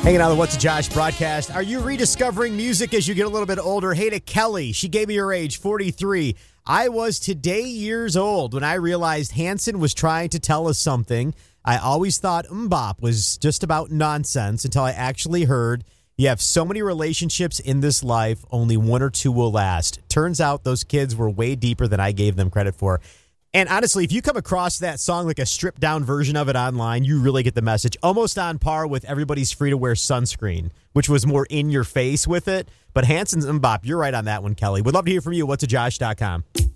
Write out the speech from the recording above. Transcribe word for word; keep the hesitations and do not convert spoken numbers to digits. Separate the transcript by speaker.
Speaker 1: Hanging out on the What's a Josh broadcast. Are you rediscovering music as you get a little bit older? Hey to Kelly. She gave me her age, forty-three. I was today years old when I realized Hanson was trying to tell us something. I always thought Mbop was just about nonsense until I actually heard you have so many relationships in this life, only one or two will last. Turns out those kids were way deeper than I gave them credit for. And honestly, if you come across that song, like a stripped-down version of it online, you really get the message. Almost on par with Everybody's Free to Wear Sunscreen, which was more in your face with it. But Hanson's Mbop, you're right on that one, Kelly. Would love to hear from you. what's a josh dot com.